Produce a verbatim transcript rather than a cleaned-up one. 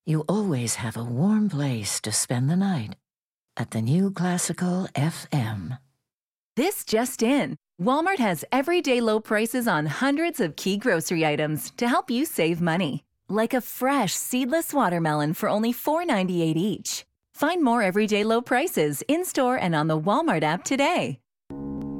you always have a warm place to spend the night at the New Classical F M. This just in. Walmart has everyday low prices on hundreds of key grocery items to help you save money. Like a fresh seedless watermelon for only four ninety-eight each. Find more everyday low prices in-store and on the Walmart app today.